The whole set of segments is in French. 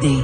idées.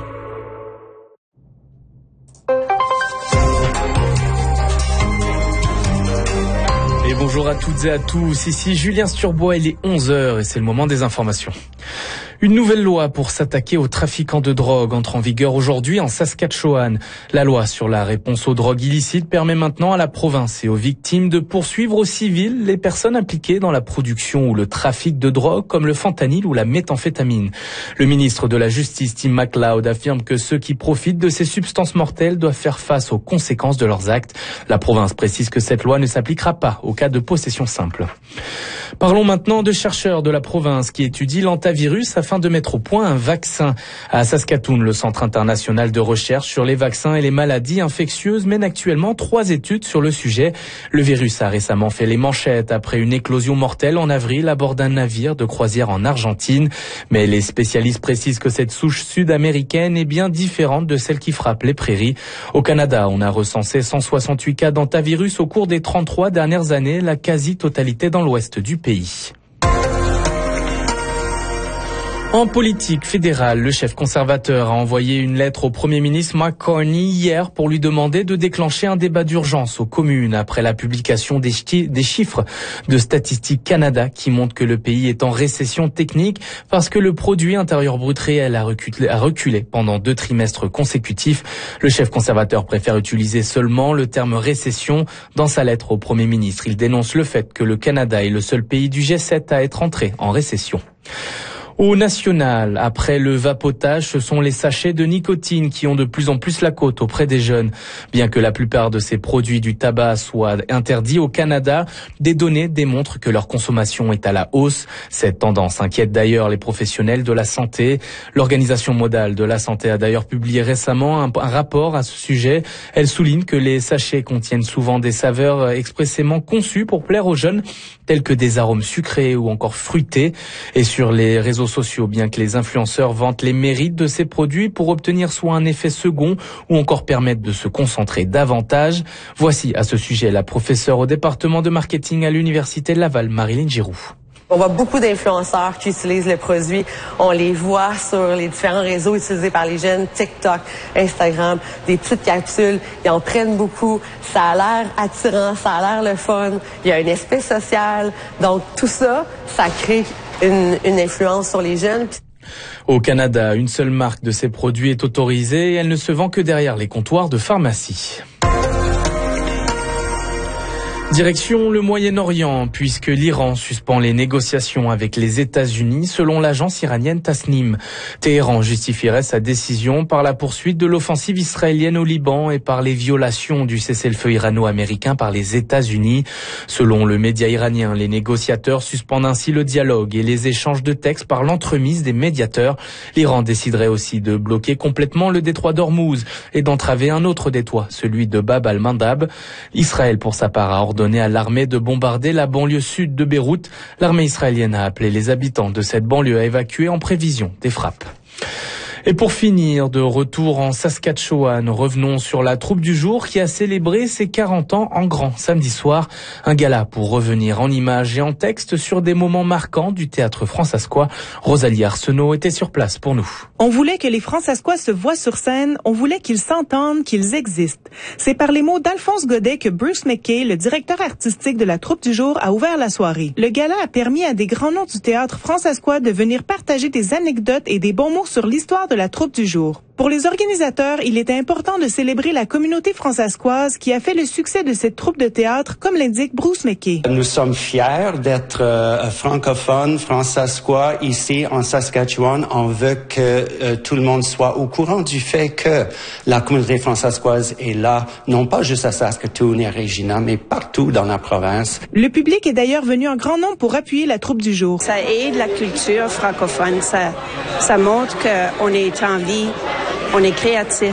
Et bonjour à toutes et à tous, ici Julien Sturbois, il est 11h et c'est le moment des informations. Une nouvelle loi pour s'attaquer aux trafiquants de drogue entre en vigueur aujourd'hui en Saskatchewan. La loi sur la réponse aux drogues illicites permet maintenant à la province et aux victimes de poursuivre au civil les personnes impliquées dans la production ou le trafic de drogue comme le fentanyl ou la méthamphétamine. Le ministre de la Justice, Tim MacLeod, affirme que ceux qui profitent de ces substances mortelles doivent faire face aux conséquences de leurs actes. La province précise que cette loi ne s'appliquera pas au cas de possession simple. Parlons maintenant de chercheurs de la province qui étudient l'hantavirus afin de mettre au point un vaccin. À Saskatoon, le Centre international de recherche sur les vaccins et les maladies infectieuses mène actuellement 3 études sur le sujet. Le virus a récemment fait les manchettes après une éclosion mortelle en avril à bord d'un navire de croisière en Argentine. Mais les spécialistes précisent que cette souche sud-américaine est bien différente de celle qui frappe les prairies. Au Canada, on a recensé 168 cas d'hantavirus au cours des 33 dernières années, la quasi-totalité dans l'ouest du pays. En politique fédérale, le chef conservateur a envoyé une lettre au Premier ministre Mark Carney hier pour lui demander de déclencher un débat d'urgence aux communes après la publication des chiffres de Statistique Canada qui montrent que le pays est en récession technique parce que le produit intérieur brut réel a reculé pendant 2 trimestres consécutifs. Le chef conservateur préfère utiliser seulement le terme récession. Dans sa lettre au Premier ministre, il dénonce le fait que le Canada est le seul pays du G7 à être entré en récession. Au national, après le vapotage, ce sont les sachets de nicotine qui ont de plus en plus la cote auprès des jeunes. Bien que la plupart de ces produits du tabac soient interdits au Canada, des données démontrent que leur consommation est à la hausse. Cette tendance inquiète d'ailleurs les professionnels de la santé. L'Organisation mondiale de la santé a d'ailleurs publié récemment un rapport à ce sujet. Elle souligne que les sachets contiennent souvent des saveurs expressément conçues pour plaire aux jeunes, tels que des arômes sucrés ou encore fruités. Et sur les réseaux sociaux, bien que les influenceurs vantent les mérites de ces produits pour obtenir soit un effet second ou encore permettre de se concentrer davantage. Voici à ce sujet la professeure au département de marketing à l'Université Laval, Marilyn Giroux. On voit beaucoup d'influenceurs qui utilisent le produit. On les voit sur les différents réseaux utilisés par les jeunes, TikTok, Instagram, des petites capsules. Ils en prennent beaucoup. Ça a l'air attirant, ça a l'air le fun. Il y a un aspect social. Donc tout ça, ça crée une influence sur les jeunes. Au Canada, une seule marque de ces produits est autorisée et elle ne se vend que derrière les comptoirs de pharmacie. Direction le Moyen-Orient, puisque l'Iran suspend les négociations avec les États-Unis, selon l'agence iranienne Tasnim. Téhéran justifierait sa décision par la poursuite de l'offensive israélienne au Liban et par les violations du cessez-le-feu irano-américain par les États-Unis. Selon le média iranien, les négociateurs suspendent ainsi le dialogue et les échanges de textes par l'entremise des médiateurs. L'Iran déciderait aussi de bloquer complètement le détroit d'Ormuz et d'entraver un autre détroit, celui de Bab al-Mandab. Israël, pour sa part, a ordonné à l'armée de bombarder la banlieue sud de Beyrouth. L'armée israélienne a appelé les habitants de cette banlieue à évacuer en prévision des frappes. Et pour finir, de retour en Saskatchewan, revenons sur la troupe du jour qui a célébré ses 40 ans en grand samedi soir. Un gala pour revenir en images et en texte sur des moments marquants du théâtre fransaskois. Rosalie Arsenault était sur place pour nous. On voulait que les Fransaskois se voient sur scène, on voulait qu'ils s'entendent, qu'ils existent. C'est par les mots d'Alphonse Godet que Bruce McKay, le directeur artistique de la troupe du jour, a ouvert la soirée. Le gala a permis à des grands noms du théâtre fransaskois de venir partager des anecdotes et des bons mots sur l'histoire de la troupe du jour. Pour les organisateurs, il était important de célébrer la communauté fransaskoise qui a fait le succès de cette troupe de théâtre, comme l'indique Bruce McKay. Nous sommes fiers d'être francophones, fransaskois ici en Saskatchewan. On veut que tout le monde soit au courant du fait que la communauté fransaskoise est là, non pas juste à Saskatoon et à Regina, mais partout dans la province. Le public est d'ailleurs venu en grand nombre pour appuyer la troupe du jour. Ça aide la culture francophone, ça montre qu'on est en vie. On est créatif,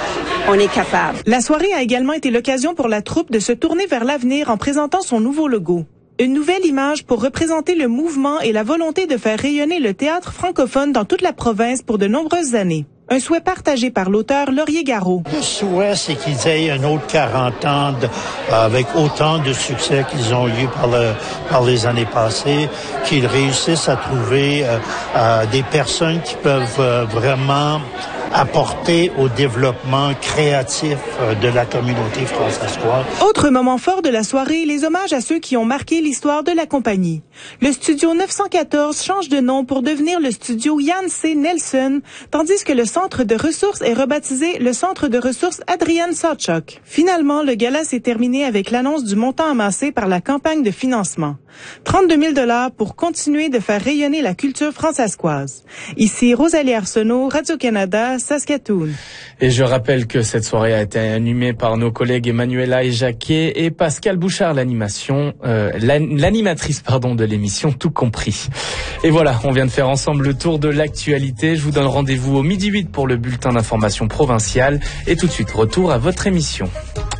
on est capable. La soirée a également été l'occasion pour la troupe de se tourner vers l'avenir en présentant son nouveau logo. Une nouvelle image pour représenter le mouvement et la volonté de faire rayonner le théâtre francophone dans toute la province pour de nombreuses années. Un souhait partagé par l'auteur Laurier Garot. Le souhait, c'est qu'ils aient un autre 40 ans avec autant de succès qu'ils ont eu par les années passées, qu'ils réussissent à trouver des personnes qui peuvent vraiment apporter au développement créatif de la communauté françaiscoise. Autre moment fort de la soirée, les hommages à ceux qui ont marqué l'histoire de la compagnie. Le studio 914 change de nom pour devenir le studio Jan C. Nelson, tandis que le centre de ressources est rebaptisé le centre de ressources Adrian Sawchuk. Finalement, le gala s'est terminé avec l'annonce du montant amassé par la campagne de financement. 32 000 $ pour continuer de faire rayonner la culture françaiscoise. Ici Rosalie Arsenault, Radio-Canada, Saskatoon. Et je rappelle que cette soirée a été animée par nos collègues Emmanuela et Jacquet et Pascal Bouchard, l'animatrice de l'émission Tout Compris. Et voilà, on vient de faire ensemble le tour de l'actualité. Je vous donne rendez-vous au 12h08 pour le bulletin d'information provinciale. Et tout de suite, retour à votre émission.